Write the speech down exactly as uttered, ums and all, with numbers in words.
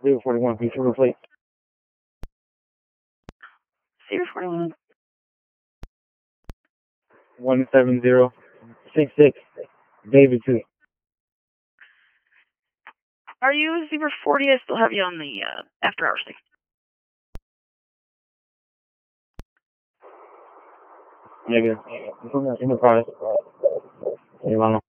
Zero forty-one, please show the plate. Zero forty-one. One seven zero six six. David two. Are you Zebra forty? I still have you on the uh, after hours thing. Negative. In the product. Hey, Lana.